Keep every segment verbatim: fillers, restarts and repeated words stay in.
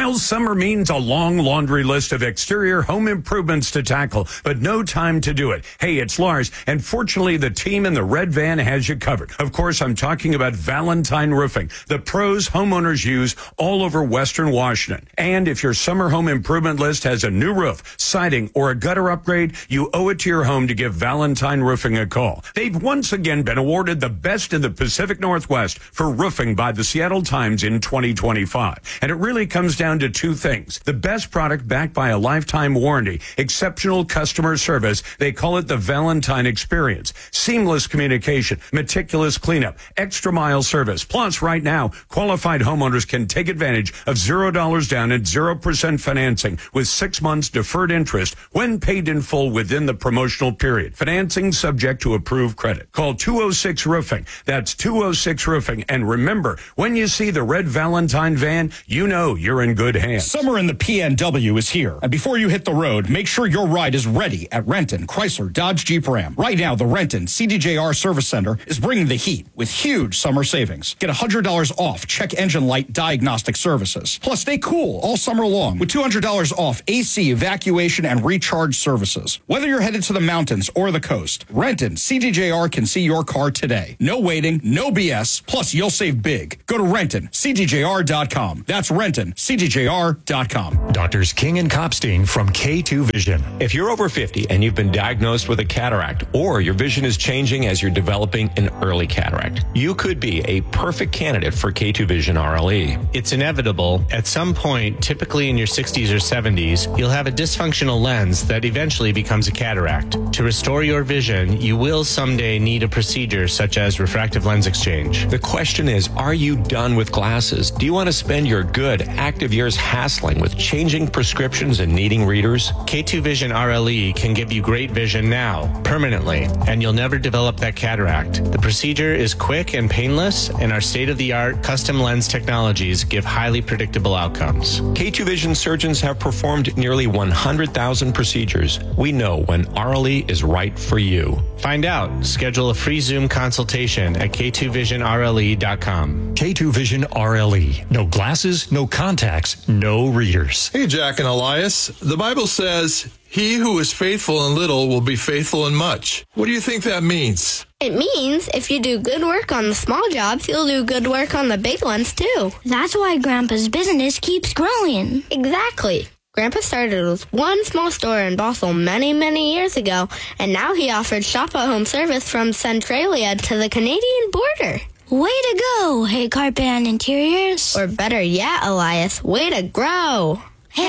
Well, summer means a long laundry list of exterior home improvements to tackle, but no time to do it. Hey, it's Lars, and fortunately, the team in the red van has you covered. Of course, I'm talking about Valentine Roofing, the pros homeowners use all over Western Washington. And if your summer home improvement list has a new roof, siding, or a gutter upgrade, you owe it to your home to give Valentine Roofing a call. They've once again been awarded the best in the Pacific Northwest for roofing by the Seattle Times in twenty twenty-five. And it really comes down to two things. The best product backed by a lifetime warranty, exceptional customer service, they call it the Valentine Experience, seamless communication, meticulous cleanup, extra mile service. Plus, right now, qualified homeowners can take advantage of zero dollars down and zero percent financing with six months deferred interest when paid in full within the promotional period. Financing subject to approved credit. Call two oh six Roofing. That's two oh six Roofing. And remember, when you see the red Valentine van, you know you're in good hands. Summer in the P N W is here. And before you hit the road, make sure your ride is ready at Renton, Chrysler, Dodge, Jeep, Ram. Right now, the Renton C D J R Service Center is bringing the heat with huge summer savings. Get one hundred dollars off check engine light diagnostic services. Plus, stay cool all summer long with two hundred dollars off A C evacuation and recharge services. Whether you're headed to the mountains or the coast, Renton C D J R can see your car today. No waiting, no B S. Plus, you'll save big. Go to Renton C D J R dot com. That's Renton C D J R dot com. Doctors King and Kopstein from K two Vision. If you're over fifty and you've been diagnosed with a cataract, or your vision is changing as you're developing an early cataract, you could be a perfect candidate for K two Vision R L E. It's inevitable. At some point, typically in your sixties or seventies, you'll have a dysfunctional lens that eventually becomes a cataract. To restore your vision, you will someday need a procedure such as refractive lens exchange. The question is, are you done with glasses? Do you want to spend your good, active years hassling with changing prescriptions and needing readers? K two Vision R L E can give you great vision now, permanently, and you'll never develop that cataract. The procedure is quick and painless, and our state-of-the-art custom lens technologies give highly predictable outcomes. K two Vision surgeons have performed nearly one hundred thousand procedures. We know when R L E is right for you. Find out. Schedule a free Zoom consultation at K two vision R L E dot com. K two Vision R L E. No glasses, no contacts, no readers. Hey, Jack and Elias. The Bible says, "He who is faithful in little will be faithful in much." What do you think that means? It means if you do good work on the small jobs, you'll do good work on the big ones, too. That's why Grandpa's business keeps growing. Exactly. Grandpa started with one small store in Bothell many, many years ago, and now he offers shop-at-home service from Centralia to the Canadian border. Way to go, Hey Carpet and Interiors. Or better yet, Elias, way to grow.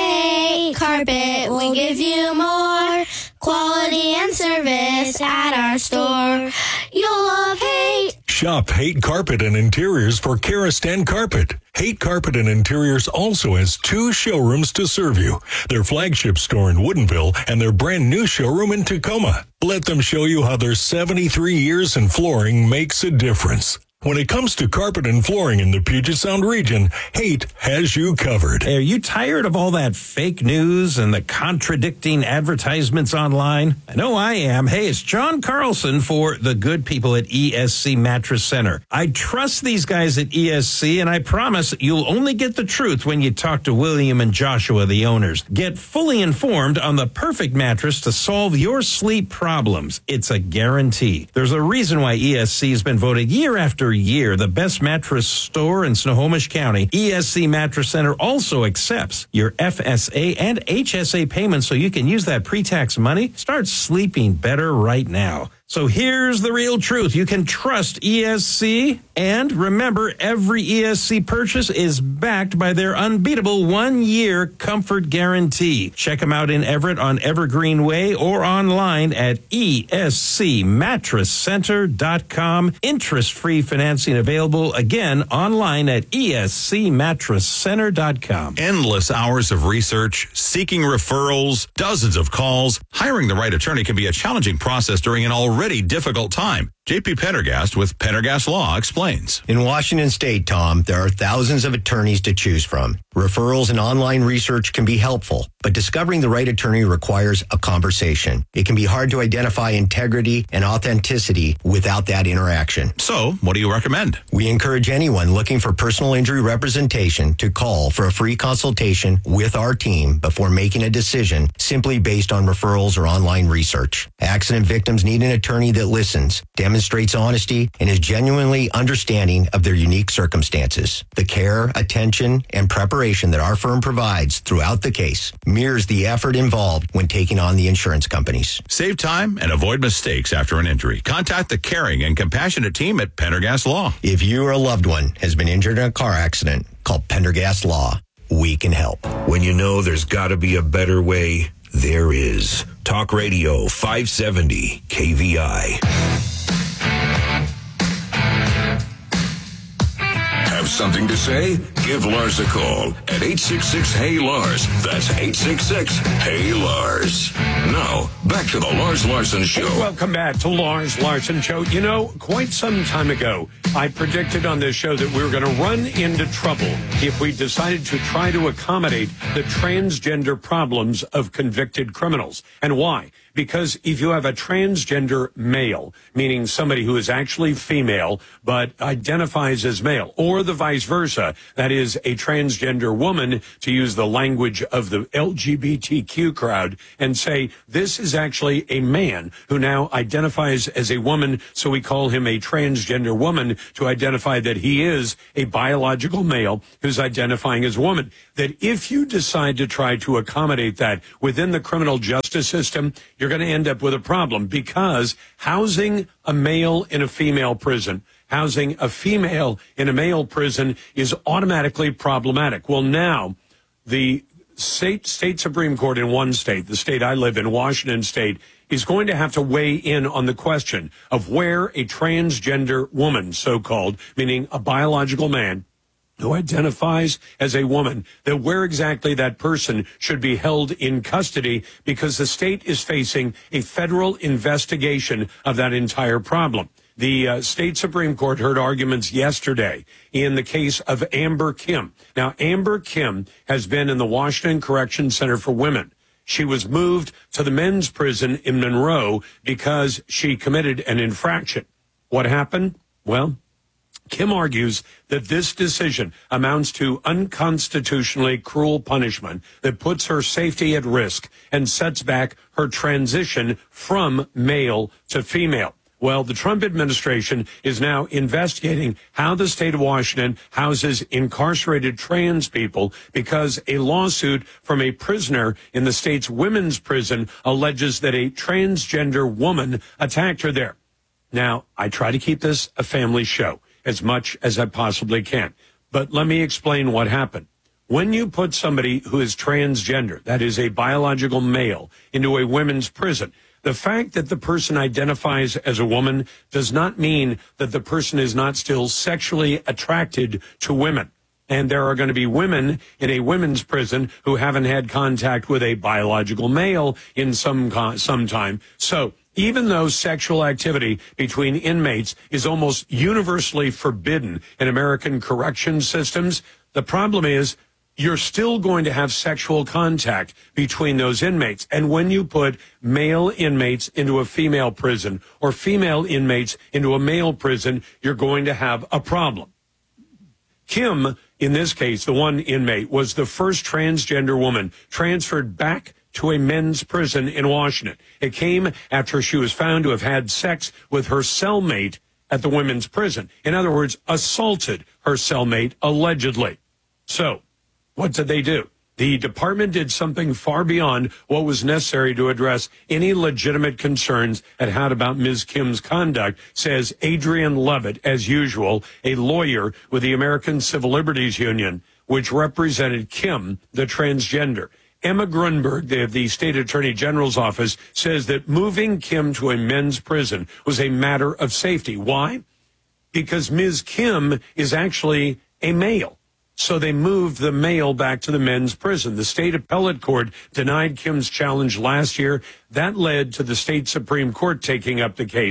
Hey Carpet, we'll give you more quality and service at our store. You'll love Haight. Shop Haight Carpet and Interiors for Karastan Carpet. Haight Carpet and Interiors also has two showrooms to serve you. Their flagship store in Woodinville and their brand new showroom in Tacoma. Let them show you how their seventy-three years in flooring makes a difference. When it comes to carpet and flooring in the Puget Sound region, Haight has you covered. Are you tired of all that fake news and the contradicting advertisements online? I know I am. Hey, it's John Carlson for the good people at E S C Mattress Center. I trust these guys at E S C, and I promise you'll only get the truth when you talk to William and Joshua, the owners. Get fully informed on the perfect mattress to solve your sleep problems. It's a guarantee. There's a reason why E S C has been voted year after year the best mattress store in Snohomish County. E S C Mattress Center also accepts your F S A and H S A payments, so you can use that pre-tax money. Start sleeping better right now. So here's the real truth. You can trust E S C, and remember, every E S C purchase is backed by their unbeatable one-year comfort guarantee. Check them out in Everett on Evergreen Way or online at E S C mattress center dot com. Interest-free financing available, again, online at E S C mattress center dot com. Endless hours of research, seeking referrals, dozens of calls. Hiring the right attorney can be a challenging process during an already difficult time. J P Pendergast with Pendergast Law explains. In Washington State, Tom, there are thousands of attorneys to choose from. Referrals and online research can be helpful, but discovering the right attorney requires a conversation. It can be hard to identify integrity and authenticity without that interaction. So, what do you recommend? We encourage anyone looking for personal injury representation to call for a free consultation with our team before making a decision simply based on referrals or online research. Accident victims need an attorney that listens, demonstrates honesty, and is genuinely understanding of their unique circumstances. The care, attention, and preparation that our firm provides throughout the case mirrors the effort involved when taking on the insurance companies. Save time and avoid mistakes after an injury. Contact the caring and compassionate team at Pendergast Law. If you or a loved one has been injured in a car accident, call Pendergast Law. We can help. When you know there's got to be a better way, there is. Talk Radio five seventy K V I. Have something to say? Give Lars a call at eight six six, H E Y, Lars. That's eight six six, H E Y, Lars. Now, back to the Lars Larson Show. Welcome back to Lars Larson Show. You know, quite some time ago, I predicted on this show that we were going to run into trouble if we decided to try to accommodate the transgender problems of convicted criminals. And why? Because if you have a transgender male, meaning somebody who is actually female but identifies as male, or the vice versa, that is a transgender woman, to use the language of the L G B T Q crowd, and say this is actually a man who now identifies as a woman, so we call him a transgender woman to identify that he is a biological male who's identifying as a woman. That if you decide to try to accommodate that within the criminal justice system, you're going to end up with a problem, because housing a male in a female prison, housing a female in a male prison is automatically problematic. Well, now the state, state Supreme Court in one state, the state I live in, Washington State, is going to have to weigh in on the question of where a transgender woman, so-called, meaning a biological man, who identifies as a woman, that where exactly that person should be held in custody, because the state is facing a federal investigation of that entire problem. The uh, state Supreme Court heard arguments yesterday in the case of Amber Kim. Now, Amber Kim has been in the Washington Correction Center for Women. She was moved to the men's prison in Monroe because she committed an infraction. What happened? Well, Kim argues that this decision amounts to unconstitutionally cruel punishment that puts her safety at risk and sets back her transition from male to female. Well, the Trump administration is now investigating how the state of Washington houses incarcerated trans people, because a lawsuit from a prisoner in the state's women's prison alleges that a transgender woman attacked her there. Now, I try to keep this a family show as much as I possibly can. But let me explain what happened. When you put somebody who is transgender, that is a biological male, into a women's prison, the fact that the person identifies as a woman does not mean that the person is not still sexually attracted to women. And there are going to be women in a women's prison who haven't had contact with a biological male in some some time. So even though sexual activity between inmates is almost universally forbidden in American correction systems, the problem is you're still going to have sexual contact between those inmates. And when you put male inmates into a female prison or female inmates into a male prison, you're going to have a problem. Kim, in this case, the one inmate, was the first transgender woman transferred back to a men's prison in Washington. It came after she was found to have had sex with her cellmate at the women's prison. In other words, assaulted her cellmate, allegedly. So, what did they do? The department did something far beyond what was necessary to address any legitimate concerns at hand about Miz Kim's conduct, says Adrian Levitt, as usual, a lawyer with the American Civil Liberties Union, which represented Kim, the transgender. Emma Grunberg, the, the state attorney general's office, says that moving Kim to a men's prison was a matter of safety. Why? Because Miz Kim is actually a male. So they moved the male back to the men's prison. The state appellate court denied Kim's challenge last year. That led to the state Supreme Court taking up the case.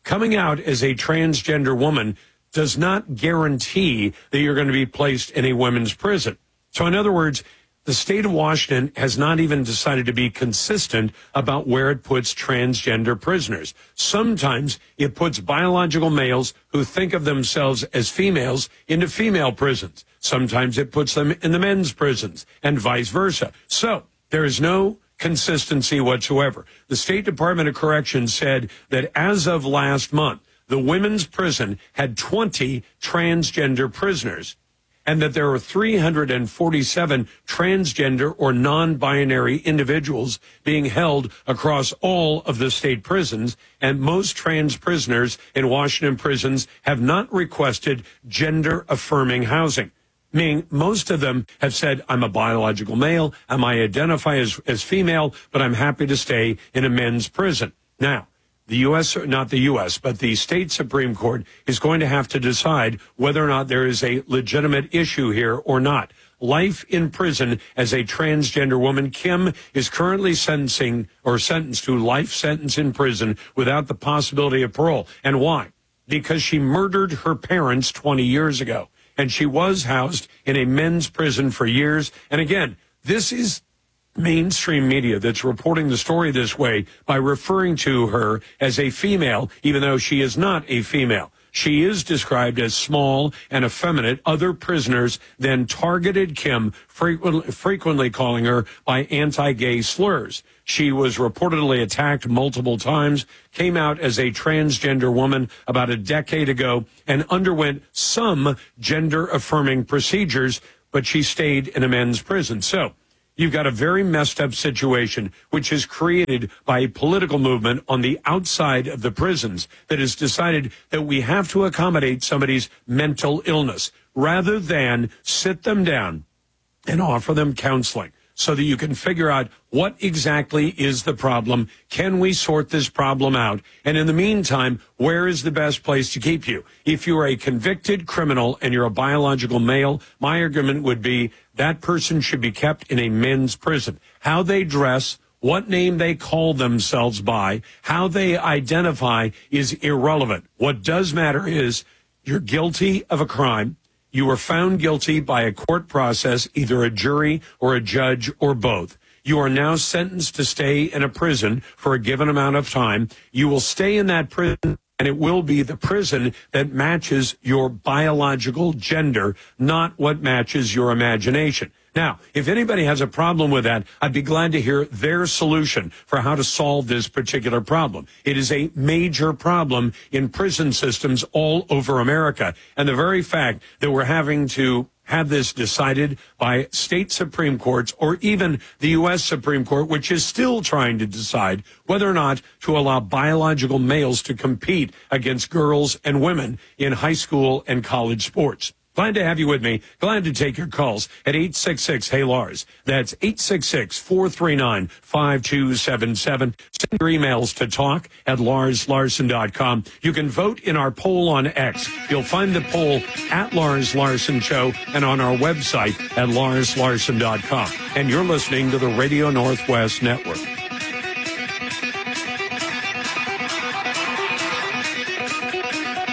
coming out as a transgender woman does not guarantee that you're going to be placed in a women's prison. So in other words, the state of Washington has not even decided to be consistent about where it puts transgender prisoners. Sometimes it puts biological males who think of themselves as females into female prisons. Sometimes it puts them in the men's prisons and vice versa. So there is no consistency whatsoever. The State Department of Corrections said that as of last month, the women's prison had twenty transgender prisoners, and that there are three hundred forty-seven transgender or non-binary individuals being held across all of the state prisons, and most trans prisoners in Washington prisons have not requested gender-affirming housing. Meaning most of them have said, I'm a biological male, and I identify as, as female, but I'm happy to stay in a men's prison. Now, the U S, not the U S, but the state Supreme Court is going to have to decide whether or not there is a legitimate issue here or not. Life in prison as a transgender woman. Kim is currently sentencing or sentenced to life sentence in prison without the possibility of parole. And why? Because she murdered her parents twenty years ago. And she was housed in a men's prison for years. And again, this is mainstream media that's reporting the story this way by referring to her as a female, even though she is not a female. She is described as small and effeminate. Other prisoners then targeted Kim, frequently, frequently calling her by anti-gay slurs. She was reportedly attacked multiple times, came out as a transgender woman about a decade ago, and underwent some gender-affirming procedures, but she stayed in a men's prison. So you've got a very messed up situation, which is created by a political movement on the outside of the prisons that has decided that we have to accommodate somebody's mental illness rather than sit them down and offer them counseling so that you can figure out what exactly is the problem. Can we sort this problem out? And in the meantime, where is the best place to keep you? If you are a convicted criminal and you're a biological male, my argument would be that person should be kept in a men's prison. How they dress, what name they call themselves by, how they identify is irrelevant. What does matter is you're guilty of a crime. You were found guilty by a court process, either a jury or a judge or both. You are now sentenced to stay in a prison for a given amount of time. You will stay in that prison, and it will be the prison that matches your biological gender, not what matches your imagination. Now, if anybody has a problem with that, I'd be glad to hear their solution for how to solve this particular problem. It is a major problem in prison systems all over America. And the very fact that we're having to have this decided by state Supreme Courts or even the U S Supreme Court, which is still trying to decide whether or not to allow biological males to compete against girls and women in high school and college sports. Glad to have you with me. Glad to take your calls at eight six six, Hey Lars. That's eight six six, four three nine, five two seven seven. Send your emails to talk at lars larson dot com. You can vote in our poll on X. You'll find the poll at Lars Larson Show and on our website at lars larson dot com. And you're listening to the Radio Northwest Network.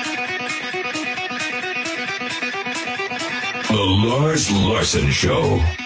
The Lars Larson Show.